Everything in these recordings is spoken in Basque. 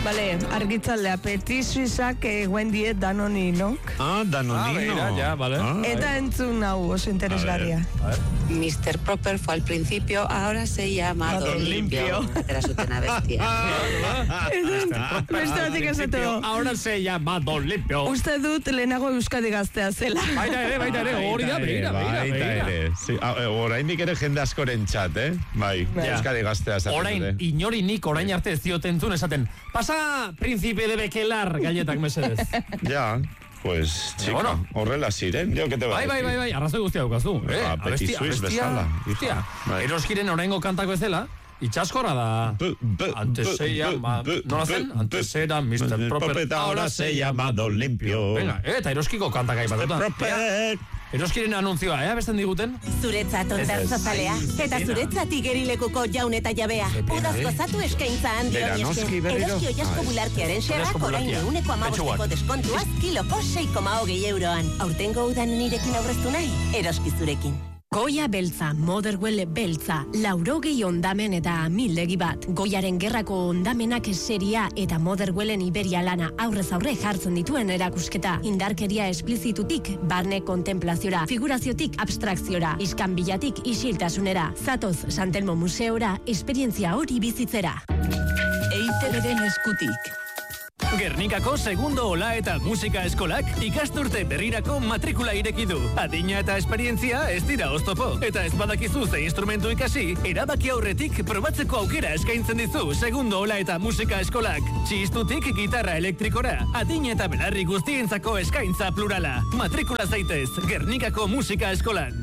Vale, argitzaldea, Petit Suizak eguen diet Danoninok. Danonino. Ya, vale. Eta entzun hau oso interesgarria. A ver. Mr. Proper fue al principio, ahora se llama Don Limpio. Atera zuten abestia. Beste batik esateko. Ahora se llama Don Limpio. Uste dut lehenago Euskadi gaztea zela. Baita ere, hori da, begira. Oraindik ere jende askoren txat, Bai, Euskadi gaztea esaten dute. Orain, inorinik orain arte ez diotentzun esaten, pasa, príncipe de Bekelar, galletak mesedez. Ja, pues, txika, horrela ziren, jo, kete bai. Bai, arrazoi guztia daukazu. Petit Suiz bezala. Eroskiren oraingo kantako ezela, itxaskorra da. Antes se llama... Nola zen? Antes era Mr. Proper, ahora se llama Don Limpio. Venga, eta Eroskiko kantakai batuta. Eroskiren anunzioa, besten diguten? Zuretzat ondartzazalea, eta zuretzat igerilekuko jaun eta jabea. Udaz gozatu eskaintza handi hori esker. Eroski oiasko bularkiaren xerrak orain 1,5% deskontuaz kiloko 6,20 euroan. Aurtengo udan nirekin aurreztu nahi, Eroski zurekin. Goia beltza, Motherwell beltza, 80 ondamen eta 1000 bat. Goiaren gerrako ondamenak seria eta Motherwellen Iberia lana aurrez aurre jartzen dituen erakusketa. Indarkeria esplizitutik, barne kontemplaziora, figuraziotik abstrakziora, iskanbilatik isiltasunera. Zatoz Santelmo Museora, esperientzia hori bizitzera. EITB-den eskutik. Gernikako segundo ola eta musika eskolak ikasturte berrirako matrikula ireki du. Adina eta esperientzia ez dira oztopo. Eta ez badakizu ze instrumentu ikasi, erabaki aurretik probatzeko aukera eskaintzen dizu segundo ola eta musika eskolak. Txistutik gitarra elektrikora, adina eta belarri guztientzako eskaintza plurala. Matrikula zaitez, Gernikako musika eskolan.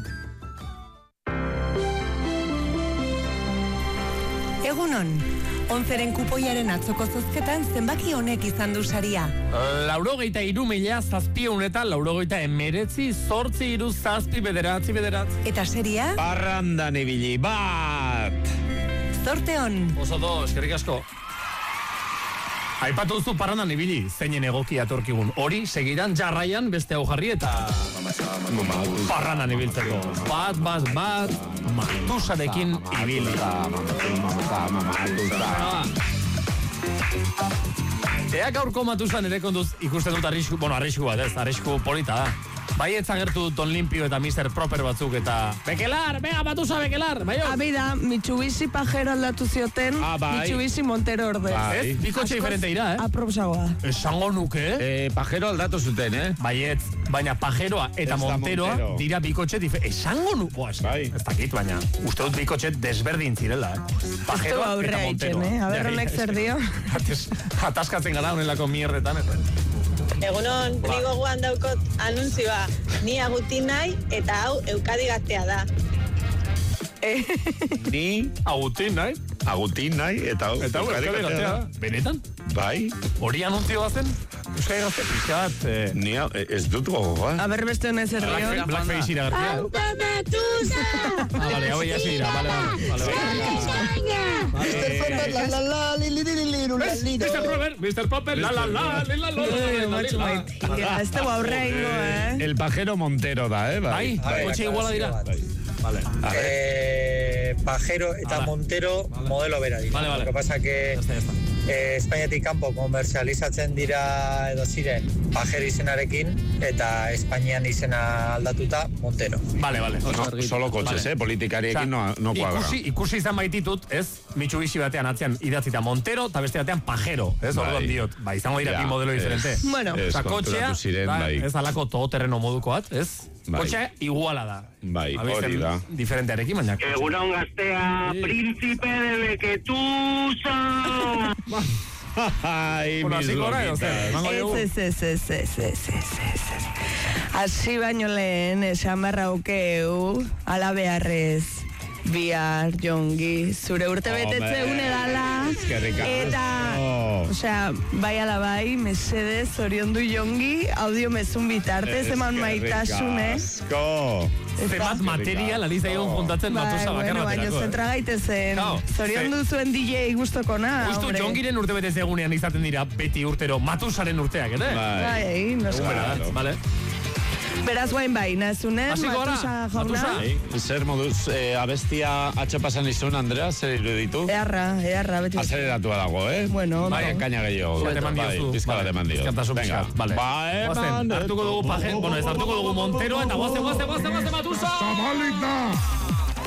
Egunon, onzeren kupoiaren atzoko zozketan zenbaki honek izan du saria. 83.000 eta 89.803 Eta seria? Parrandan ibili bat! Zorte hon! Oso do, eskerrik asko. Aipatu duzu parrandan ibili, zeinen egoki atorkigun. Hori, segidan jarraian beste hau jarri eta... Parrandan ibiltzeko. Bat, Matusarekin ibili. Ea gaurko Matusan ere konduz ikusten dut arrisku bat, arrisku polita da. Bai etzagertu Don Limpio eta Mr. Proper batzuk eta... Bekelar, venga, Matusa, Bekelar! Abida, Mitsubishi Pajero aldatu zioten, Mitsubishi Montero orde. Ez, bikotxe diferente ira, Aproposagoa. Esango nuke, Pajero aldatu zuten, Baietz, baina Pajeroa eta Monteroa dira bikotxe diferente. Esango nuke, ez dakit, baina uste dut bikotxe desberdin zirela, Pajeroa eta Monteroa. Aberronek zer dio. Ataskatzen gara honelako mierdetan, Egunon, ni gogoan daukot anuntzioa. Ni Agutin nahi eta hau Eukadi gaztea da. Ni Agutin nahi eta hau Eukadi gaztea da. Benetan? Bai. Hori anuntzioa zen? Euskadi gaztea pixat... Ni ez dut gogoa. Aber beste honez zer dio. Blackface iragartia. Aupa Matusa! Vale, hau ya sí, vale. Mr. Proper, la. Ez tegu aurrea ingo, El Pajero Montero da, Bai, kotxe iguala dira. Vale. Pajero eta Montero modelo bera dira. Vale. Lo que pasa que Espainiatik kanpo komerzializatzen dira edo ziren Pajero izenarekin eta Espainian izena aldatuta Montero. Vale. Solo kotxes, politikariekin no kuadra. Ikusi izan baititut, ez? Mitsubishi batean atzean idatzita Montero eta beste batean Pajero. Ez orduan diot. Izango dira bi modelo diferente. Bueno, kotxea, ez alako todoterreno modukoat, ez? Kotxea iguala da. Bai, hori da. Diferentearekin, baina... Egunon gaztea, príncipe de Beketusa! Ai, mis loquitas. Ez. Asi baino lehen, esan barraukeu, ala beharrez. Bihar, Jongi, zure urte betetze une dala. Eta, osea, bai ala bai, mesedez, zoriondu Jongi, audio mezun bitartez, eman maitasune. Zemat material, aliza egon juntatzen Matusa bakarra baterako. Baina zentra gaitezen, zoriondu zuen DJ guztokona. Justu Jongiren urte betetze egunean izaten dira beti urtero Matusaren urteak, ere? Bai, nosko. Vale. Beraz guain bai, nazunen, Matusa jauna. Zer moduz, abestia atxapasan izun, Andrea, zer iruditu? Earra, beti. Azeleratua dago, Bueno, bai, kaina gehiago. Pizka bat eman dio. Venga, hartuko dugu Montero, eta guazen, Matusa! Zabalita!